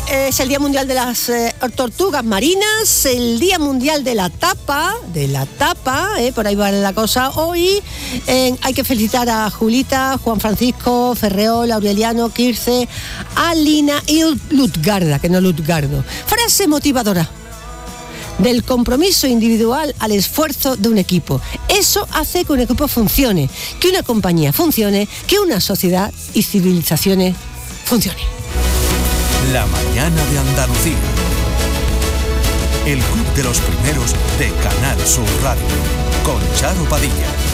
es el Día Mundial de las Tortugas Marinas, el Día Mundial de la Tapa, por ahí va la cosa. Hoy hay que felicitar a Julita, Juan Francisco, Ferreol, Aureliano, Kirce, Alina y Lutgarda, que no Lutgardo. Frase motivadora: del compromiso individual al esfuerzo de un equipo. Eso hace que un equipo funcione, que una compañía funcione, que una sociedad y civilizaciones funcionen. La mañana de Andalucía. El club de los primeros de Canal Sur Radio, con Charo Padilla.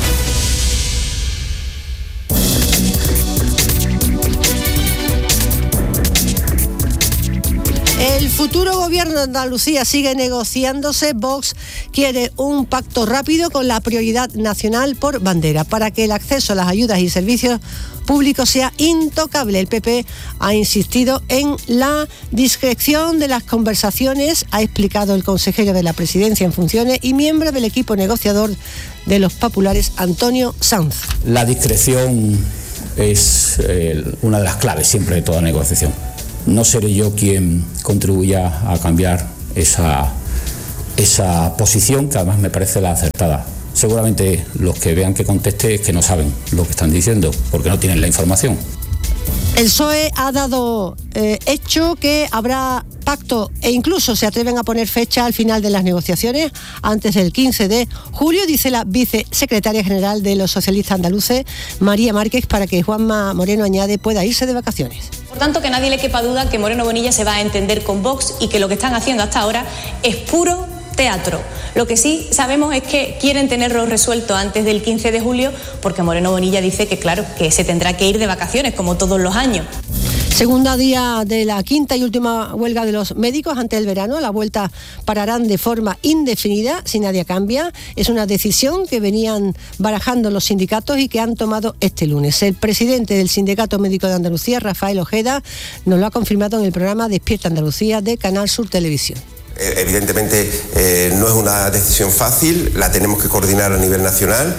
El futuro gobierno de Andalucía sigue negociándose. Vox quiere un pacto rápido con la prioridad nacional por bandera para que el acceso a las ayudas y servicios públicos sea intocable. El PP ha insistido en la discreción de las conversaciones, ha explicado el consejero de la Presidencia en funciones y miembro del equipo negociador de los populares, Antonio Sanz. La discreción es una de las claves siempre de toda negociación. No seré yo quien contribuya a cambiar esa posición, que además me parece la acertada. Seguramente los que vean que conteste es que no saben lo que están diciendo, porque no tienen la información. El PSOE ha dado hecho que habrá pacto e incluso se atreven a poner fecha al final de las negociaciones antes del 15 de julio, dice la vicesecretaria general de los socialistas andaluces, María Márquez, para que Juanma Moreno Añade pueda irse de vacaciones. Por tanto, que nadie le quepa duda que Moreno Bonilla se va a entender con Vox y que lo que están haciendo hasta ahora es puro teatro. Lo que sí sabemos es que quieren tenerlo resuelto antes del 15 de julio porque Moreno Bonilla dice que, claro, que se tendrá que ir de vacaciones como todos los años. Segunda día de la quinta y última huelga de los médicos antes del verano. La vuelta pararán de forma indefinida si nadie cambia. Es una decisión que venían barajando los sindicatos y que han tomado este lunes. El presidente del Sindicato Médico de Andalucía, Rafael Ojeda, nos lo ha confirmado en el programa Despierta Andalucía de Canal Sur Televisión. Evidentemente no es una decisión fácil, la tenemos que coordinar a nivel nacional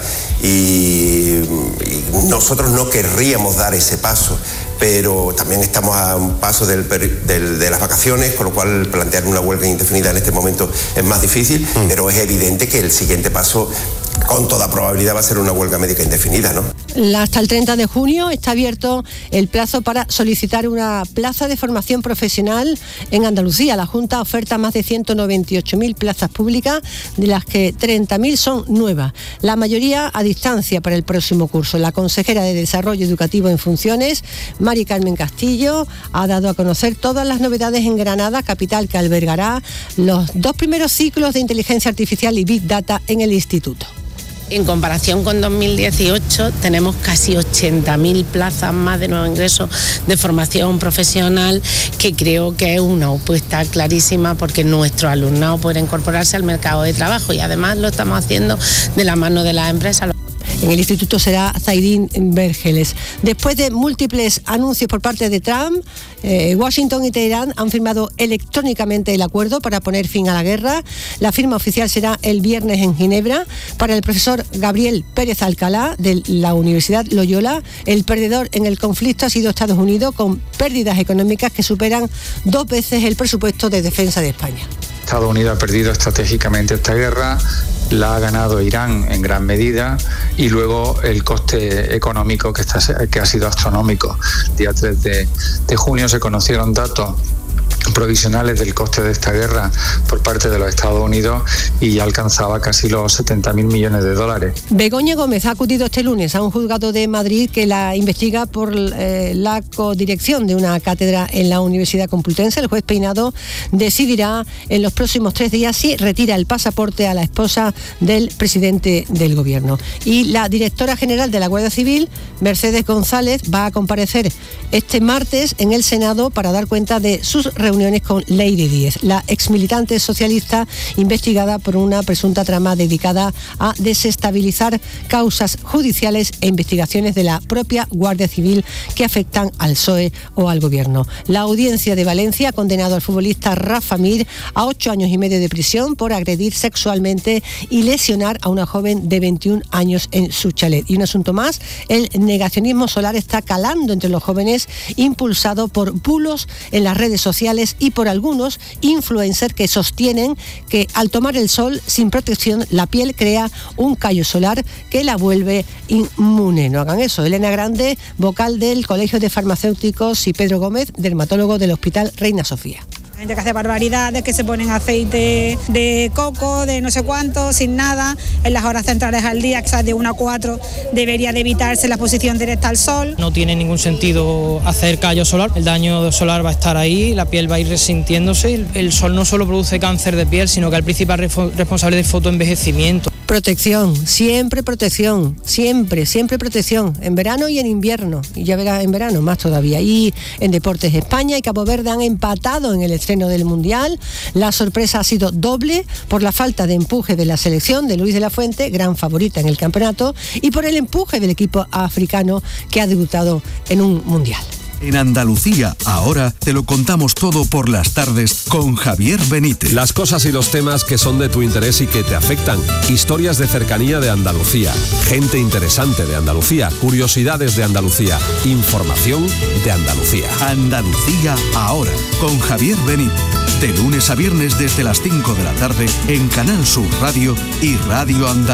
y nosotros no querríamos dar ese paso, pero también estamos a un paso de las vacaciones, con lo cual plantear una huelga indefinida en este momento es más difícil, pero es evidente que el siguiente paso con toda probabilidad va a ser una huelga médica indefinida, ¿no? Hasta el 30 de junio está abierto el plazo para solicitar una plaza de formación profesional en Andalucía. La Junta oferta más de 198.000 plazas públicas, de las que 30.000 son nuevas, la mayoría a distancia para el próximo curso. La consejera de Desarrollo Educativo en funciones, Mari Carmen Castillo, ha dado a conocer todas las novedades en Granada, capital que albergará los 2 primeros ciclos de inteligencia artificial y Big Data en el instituto. En comparación con 2018 tenemos casi 80.000 plazas más de nuevo ingreso de formación profesional, que creo que es una apuesta clarísima porque nuestro alumnado puede incorporarse al mercado de trabajo y además lo estamos haciendo de la mano de las empresas. En el instituto será Zaidín Vergeles. Después de múltiples anuncios por parte de Trump, Washington y Teherán han firmado electrónicamente el acuerdo para poner fin a la guerra. La firma oficial será el viernes en Ginebra. Para el profesor Gabriel Pérez Alcalá, de la Universidad Loyola, el perdedor en el conflicto ha sido Estados Unidos, con pérdidas económicas que superan 2 veces el presupuesto de defensa de España. Estados Unidos ha perdido estratégicamente esta guerra, la ha ganado Irán en gran medida y luego el coste económico que ha sido astronómico. El día 3 de junio se conocieron datos provisionales del coste de esta guerra por parte de los Estados Unidos y alcanzaba casi los 70.000 millones de dólares. Begoña Gómez ha acudido este lunes a un juzgado de Madrid que la investiga por la codirección de una cátedra en la Universidad Complutense. El juez Peinado decidirá en los próximos 3 días si retira el pasaporte a la esposa del presidente del gobierno. Y la directora general de la Guardia Civil, Mercedes González, va a comparecer este martes en el Senado para dar cuenta de sus reuniones con Leyre Díez, la exmilitante socialista investigada por una presunta trama dedicada a desestabilizar causas judiciales e investigaciones de la propia Guardia Civil que afectan al PSOE o al Gobierno. La Audiencia de Valencia ha condenado al futbolista Rafa Mir a 8 años y medio de prisión por agredir sexualmente y lesionar a una joven de 21 años en su chalet. Y un asunto más, el negacionismo solar está calando entre los jóvenes, impulsado por bulos en las redes sociales redes y por algunos influencers que sostienen que al tomar el sol sin protección la piel crea un callo solar que la vuelve inmune. No hagan eso. Elena Grande, vocal del Colegio de Farmacéuticos, y Pedro Gómez, dermatólogo del Hospital Reina Sofía. Gente que hace barbaridades, que se ponen aceite de coco, de no sé cuánto, sin nada, en las horas centrales al día, que de 1 a 4, debería de evitarse la exposición directa al sol. No tiene ningún sentido hacer callo solar, el daño solar va a estar ahí, la piel va a ir resintiéndose. El sol no solo produce cáncer de piel, sino que es el principal responsable de fotoenvejecimiento. Protección, siempre protección, siempre protección, en verano y en invierno, y ya verás en verano más todavía. Y en Deportes, España y Cabo Verde han empatado en el estreno del Mundial. La sorpresa ha sido doble por la falta de empuje de la selección de Luis de la Fuente, gran favorita en el campeonato, y por el empuje del equipo africano que ha debutado en un Mundial. En Andalucía, ahora te lo contamos todo por las tardes con Javier Benítez. Las cosas y los temas que son de tu interés y que te afectan. Historias de cercanía de Andalucía. Gente interesante de Andalucía. Curiosidades de Andalucía. Información de Andalucía. Andalucía, ahora, con Javier Benítez. De lunes a viernes desde las 5 de la tarde en Canal Sur Radio y Radio Andalucía.